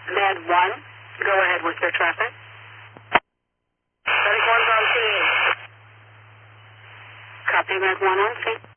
Med 1, go ahead with your traffic. Medic 1's on scene. Copy, Med 1 on scene.